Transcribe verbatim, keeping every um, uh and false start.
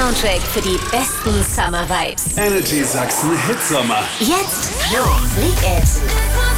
Soundtrack für die besten Summer Vibes. Energy Sachsen Hitsommer. Jetzt Flo Fleek It.